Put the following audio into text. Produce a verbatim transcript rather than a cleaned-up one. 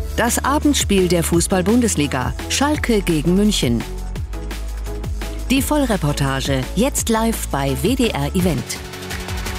Das Abendspiel der Fußball-Bundesliga. Schalke gegen München. Die Vollreportage jetzt live bei W D R Event.